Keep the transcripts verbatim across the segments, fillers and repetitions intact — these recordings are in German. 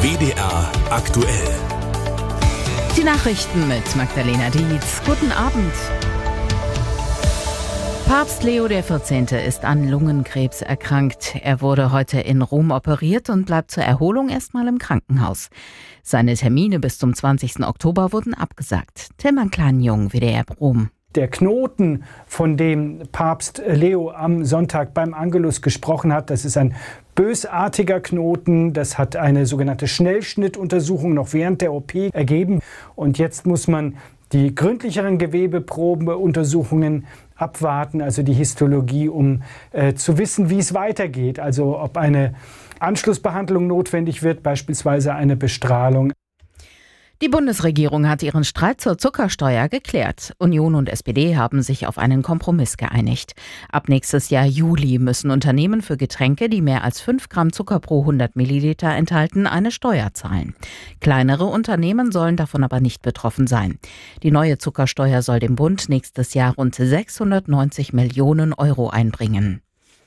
W D R aktuell. Die Nachrichten mit Magdalena Dietz. Guten Abend. Papst Leo der vierzehnte ist an Lungenkrebs erkrankt. Er wurde heute in Rom operiert und bleibt zur Erholung erstmal im Krankenhaus. Seine Termine bis zum zwanzigsten Oktober wurden abgesagt. Tilman Kleinjung, W D R Rom. Der Knoten, von dem Papst Leo am Sonntag beim Angelus gesprochen hat, das ist ein bösartiger Knoten. Das hat eine sogenannte Schnellschnittuntersuchung noch während der O P ergeben. Und jetzt muss man die gründlicheren Gewebeprobenuntersuchungen abwarten, also die Histologie, um äh, zu wissen, wie es weitergeht. Also ob eine Anschlussbehandlung notwendig wird, beispielsweise eine Bestrahlung. Die Bundesregierung hat ihren Streit zur Zuckersteuer geklärt. Union und S P D haben sich auf einen Kompromiss geeinigt. Ab nächstes Jahr Juli müssen Unternehmen für Getränke, die mehr als fünf Gramm Zucker pro hundert Milliliter enthalten, eine Steuer zahlen. Kleinere Unternehmen sollen davon aber nicht betroffen sein. Die neue Zuckersteuer soll dem Bund nächstes Jahr rund sechshundertneunzig Millionen Euro einbringen.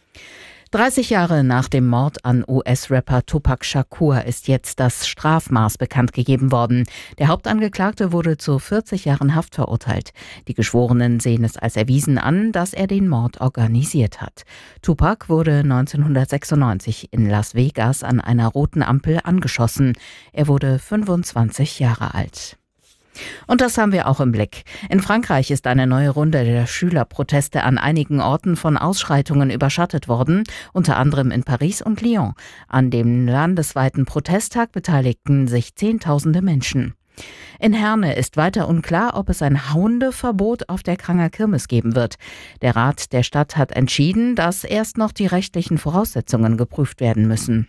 dreißig Jahre nach dem Mord an U S-Rapper Tupac Shakur ist jetzt das Strafmaß bekannt gegeben worden. Der Hauptangeklagte wurde zu vierzig Jahren Haft verurteilt. Die Geschworenen sehen es als erwiesen an, dass er den Mord organisiert hat. Tupac wurde neunzehnhundertsechsundneunzig in Las Vegas an einer roten Ampel angeschossen. Er wurde fünfundzwanzig Jahre alt. Und das haben wir auch im Blick. In Frankreich ist eine neue Runde der Schülerproteste an einigen Orten von Ausschreitungen überschattet worden, unter anderem in Paris und Lyon. An dem landesweiten Protesttag beteiligten sich Zehntausende Menschen. In Herne ist weiter unklar, ob es ein Hundeverbot auf der Kranger Kirmes geben wird. Der Rat der Stadt hat entschieden, dass erst noch die rechtlichen Voraussetzungen geprüft werden müssen.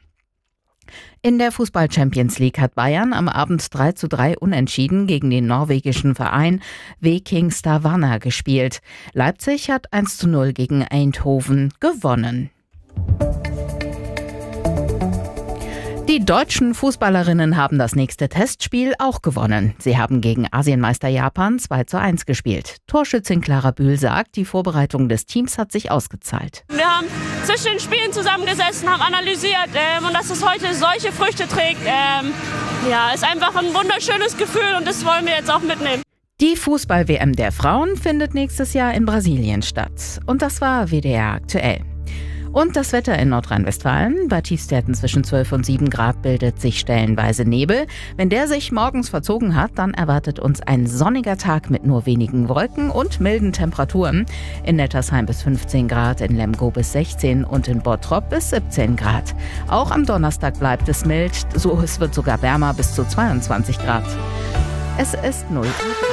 In der Fußball-Champions League hat Bayern am Abend drei zu drei unentschieden gegen den norwegischen Verein Viking Stavanger gespielt. Leipzig hat eins zu null gegen Eindhoven gewonnen. Die deutschen Fußballerinnen haben das nächste Testspiel auch gewonnen. Sie haben gegen Asienmeister Japan zwei zu eins gespielt. Torschützin Clara Bühl sagt, die Vorbereitung des Teams hat sich ausgezahlt. Wir haben zwischen den Spielen zusammengesessen, haben analysiert ähm, und dass es heute solche Früchte trägt, ähm, ja, ist einfach ein wunderschönes Gefühl und das wollen wir jetzt auch mitnehmen. Die Fußball-W M der Frauen findet nächstes Jahr in Brasilien statt. Und das war W D R aktuell. Und das Wetter in Nordrhein-Westfalen. Bei Tiefstwerten zwischen zwölf und sieben Grad bildet sich stellenweise Nebel. Wenn der sich morgens verzogen hat, dann erwartet uns ein sonniger Tag mit nur wenigen Wolken und milden Temperaturen. In Nettersheim bis fünfzehn Grad, in Lemgo bis sechzehn und in Bottrop bis siebzehn Grad. Auch am Donnerstag bleibt es mild, so es wird sogar wärmer bis zu zweiundzwanzig Grad. Es ist null Uhr.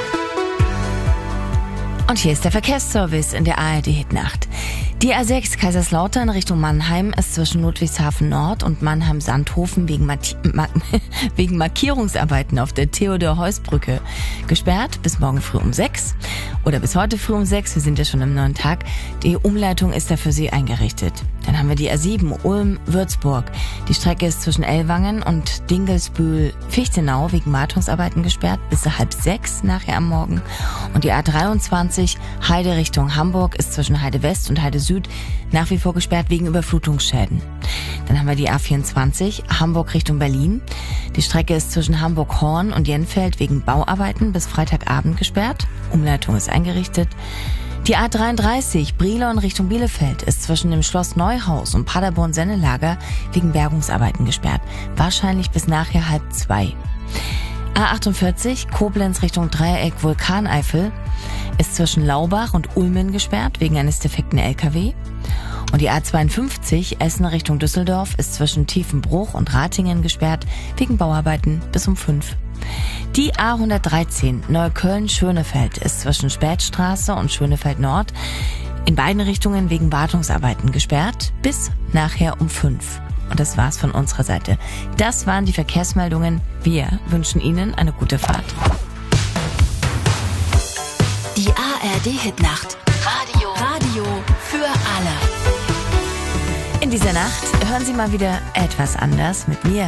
Und hier ist der Verkehrsservice in der A R D-Hitnacht. Die A sechs Kaiserslautern Richtung Mannheim ist zwischen Ludwigshafen Nord und Mannheim-Sandhofen wegen, Marti- Ma- wegen Markierungsarbeiten auf der Theodor-Heuss-Brücke gesperrt bis morgen früh um sechs oder bis heute früh um sechs. Wir sind ja schon am neuen Tag. Die Umleitung ist da für Sie eingerichtet. Dann haben wir die A sieben Ulm-Würzburg. Die Strecke ist zwischen Ellwangen und Dingelsbühl-Fichtenau wegen Wartungsarbeiten gesperrt bis halb sechs nachher am Morgen. Und die A dreiundzwanzig Heide Richtung Hamburg ist zwischen Heide West und Heide Süd nach wie vor gesperrt wegen Überflutungsschäden. Dann haben wir die A vierundzwanzig Hamburg Richtung Berlin. Die Strecke ist zwischen Hamburg-Horn und Jenfeld wegen Bauarbeiten bis Freitagabend gesperrt. Umleitung ist eingerichtet. Die A dreiunddreißig Brilon Richtung Bielefeld ist zwischen dem Schloss Neuhaus und Paderborn-Sennelager wegen Bergungsarbeiten gesperrt. Wahrscheinlich bis nachher halb zwei. A achtundvierzig Koblenz Richtung Dreieck Vulkaneifel ist zwischen Laubach und Ulmen gesperrt wegen eines defekten L K W. Und die A zweiundfünfzig Essen Richtung Düsseldorf ist zwischen Tiefenbruch und Ratingen gesperrt wegen Bauarbeiten bis um fünf. Die A hundertdreizehn Neukölln-Schönefeld ist zwischen Spätstraße und Schönefeld Nord in beiden Richtungen wegen Wartungsarbeiten gesperrt bis nachher um fünf. Und das war's von unserer Seite. Das waren die Verkehrsmeldungen. Wir wünschen Ihnen eine gute Fahrt. Die A R D-Hitnacht. Radio. Radio für alle. In dieser Nacht hören Sie mal wieder etwas anders mit mir.